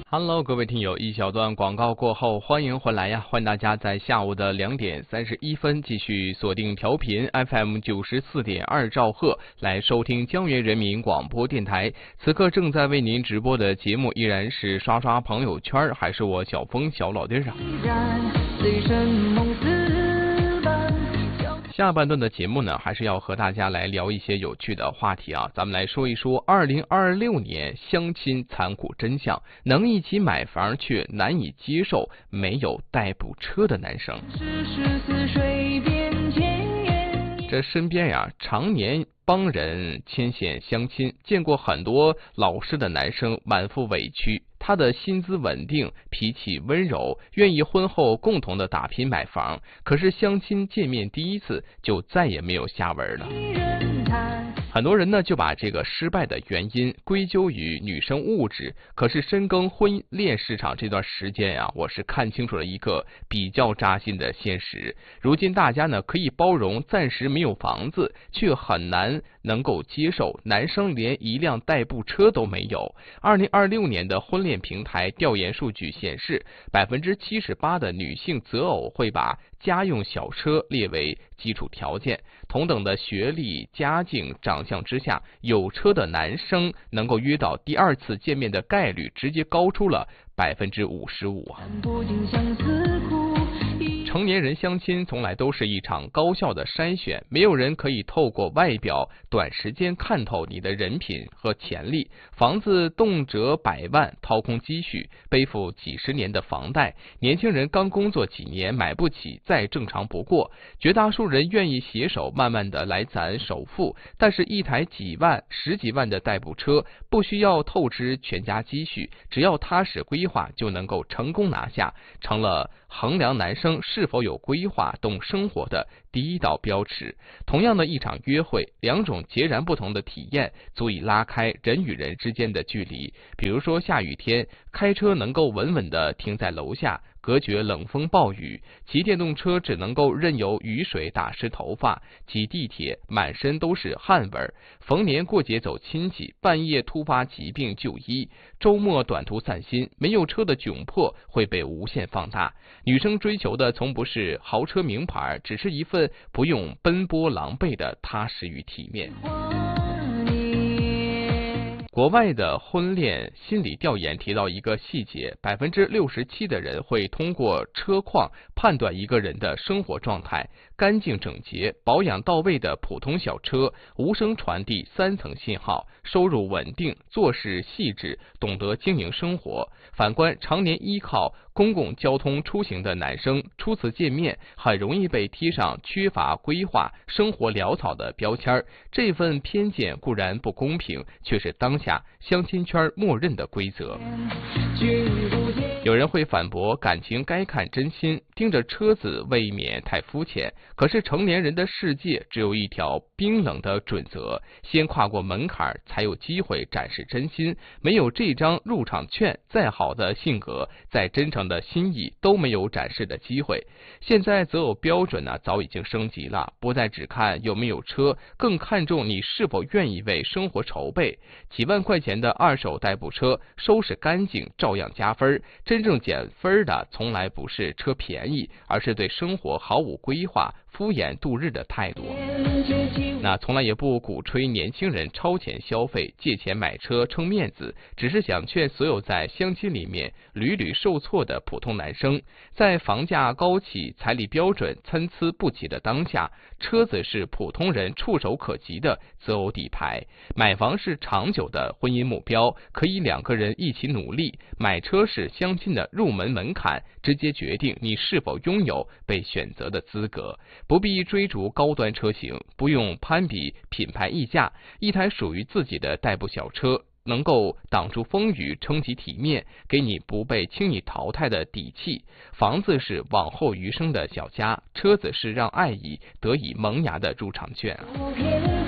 Hello， 各位听友，一小段广告过后，欢迎回来呀！欢迎大家在下午的2点31分继续锁定调频 FM 94.2兆赫来收听江源人民广播电台。此刻正在为您直播的节目依然是刷刷朋友圈，还是我小峰小老弟啊。下半段的节目呢，还是要和大家来聊一些有趣的话题啊。咱们来说一说2026年相亲残酷真相，能一起买房却难以接受没有代步车的男生。这身边呀，常年帮人牵线相亲，见过很多老实的男生满腹委屈。他的薪资稳定，脾气温柔，愿意婚后共同的打拼买房，可是相亲见面第一次就再也没有下文了。很多人呢就把这个失败的原因归咎于女生物质，可是深耕婚恋市场这段时间呀，我是看清楚了一个比较扎心的现实。如今大家呢可以包容暂时没有房子，却很难能够接受男生连一辆代步车都没有。2026年的婚恋平台调研数据显示，78%的女性择偶会把家用小车列为基础条件，同等的学历、家境、长相之下，有车的男生能够约到第二次见面的概率直接高出了55%啊！成年人相亲从来都是一场高效的筛选，没有人可以透过外表短时间看透你的人品和潜力。房子动辄100万，掏空积蓄，背负几十年的房贷，年轻人刚工作几年买不起，再正常不过。绝大多数人愿意携手慢慢的来攒首付，但是一台几万、10几万的代步车，不需要透支全家积蓄，只要踏实规划就能够成功拿下，成了衡量男生是否有规划、懂生活的第一道标尺。同样的一场约会，两种截然不同的体验足以拉开人与人之间的距离。比如说下雨天，开车能够稳稳地停在楼下，隔绝冷风暴雨；骑电动车只能够任由雨水打湿头发，挤地铁满身都是汗味儿；逢年过节走亲戚，半夜突发疾病就医；周末短途散心，没有车的窘迫会被无限放大。女生追求的从不是豪车名牌，只是一份不用奔波狼狈的踏实与体面。国外的婚恋心理调研提到一个细节，67%的人会通过车况判断一个人的生活状态。干净整洁、保养到位的普通小车，无声传递3层信号：收入稳定、做事细致、懂得经营生活。反观常年依靠公共交通出行的男生，初次见面很容易被贴上缺乏规划、生活潦草的标签。这份偏见固然不公平，却是当下相亲圈默认的规则。有人会反驳，感情该看真心，盯着车子未免太肤浅。可是成年人的世界只有一条冰冷的准则，先跨过门槛才有机会展示真心。没有这张入场券，再好的性格，再真诚的心意都没有展示的机会。现在择偶标准呢，早已经升级了，不再只看有没有车，更看重你是否愿意为生活筹备。几万块钱的二手代步车，收拾干净照样加分。真正减分的从来不是车便宜，而是对生活毫无规划、敷衍度日的态度。那从来也不鼓吹年轻人超前消费、借钱买车撑面子，只是想劝所有在相亲里面屡屡受挫的普通男生，在房价高企、彩礼标准参差不齐的当下，车子是普通人触手可及的择偶底牌，买房是长久的婚姻目标，可以2个人一起努力；买车是相亲的入门门槛，直接决定你是否拥有被选择的资格。不必追逐高端车型，不用攀比品牌溢价，一台属于自己的代步小车，能够挡住风雨，撑起体面，给你不被轻易淘汰的底气。房子是往后余生的小家，车子是让爱意得以萌芽的入场券。